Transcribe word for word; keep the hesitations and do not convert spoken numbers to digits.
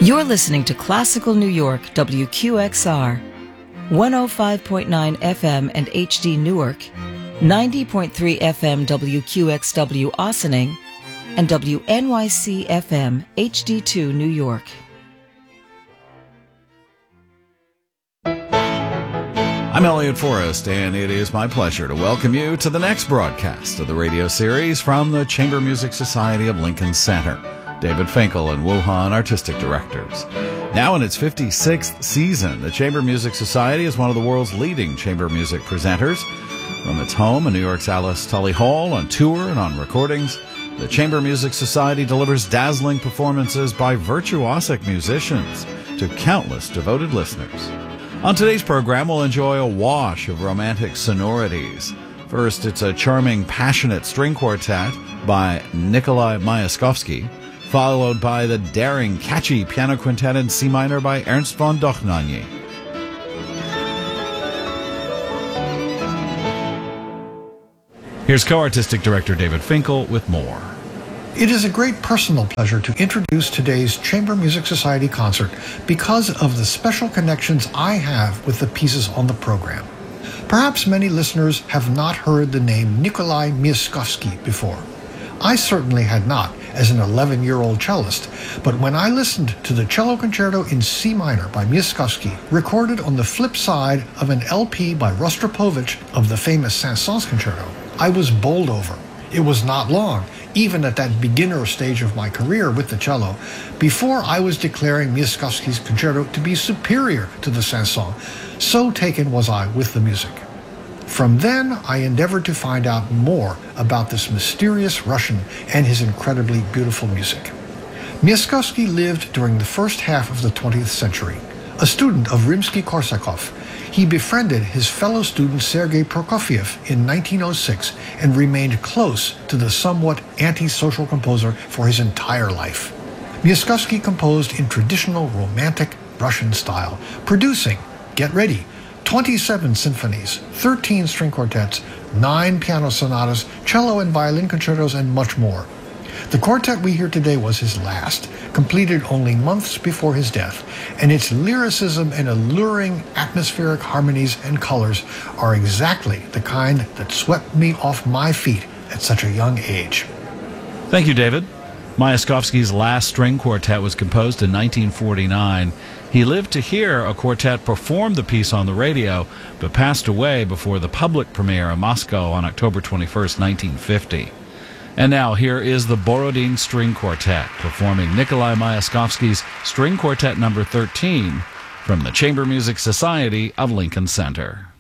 You're listening to Classical New York, W Q X R, one oh five point nine F M and H D Newark, ninety point three F M W Q X W Ossining, and W N Y C F M H D two New York. I'm Elliot Forrest, and it is my pleasure to welcome you to the next broadcast of the radio series from the Chamber Music Society of Lincoln Center. David Finkel and Wu Han, artistic directors. Now in its fifty-sixth season, the Chamber Music Society is one of the world's leading chamber music presenters. From its home in New York's Alice Tully Hall, on tour and on recordings, the Chamber Music Society delivers dazzling performances by virtuosic musicians to countless devoted listeners. On today's program, we'll enjoy a wash of romantic sonorities. First, it's a charming, passionate string quartet by Nikolai Myaskovsky, followed by the daring, catchy piano quintet in C minor by Ernst von Dochnanyi. Here's co-artistic director David Finkel with more. It is a great personal pleasure to introduce today's Chamber Music Society concert because of the special connections I have with the pieces on the program. Perhaps many listeners have not heard the name Nikolai Myaskovsky before. I certainly had not, as an eleven-year-old cellist, but when I listened to the Cello Concerto in C minor by Myaskovsky, recorded on the flip side of an L P by Rostropovich of the famous Saint-Saëns Concerto, I was bowled over. It was not long, even at that beginner stage of my career with the cello, before I was declaring Myaskovsky's concerto to be superior to the Saint-Saëns. So taken was I with the music. From then, I endeavored to find out more about this mysterious Russian and his incredibly beautiful music. Myaskovsky lived during the first half of the twentieth century. A student of Rimsky-Korsakov, he befriended his fellow student Sergei Prokofiev in nineteen oh six and remained close to the somewhat antisocial composer for his entire life. Myaskovsky composed in traditional romantic Russian style, producing, get ready, twenty-seven symphonies, thirteen string quartets, nine piano sonatas, cello and violin concertos, and much more. The quartet we hear today was his last, completed only months before his death, and its lyricism and alluring atmospheric harmonies and colors are exactly the kind that swept me off my feet at such a young age. Thank you, David. Myaskovsky's last string quartet was composed in nineteen forty-nine. He lived to hear a quartet perform the piece on the radio, but passed away before the public premiere in Moscow on October twenty-first, nineteen fifty. And now here is the Borodin String Quartet performing Nikolai Myaskovsky's String Quartet number thirteen from the Chamber Music Society of Lincoln Center.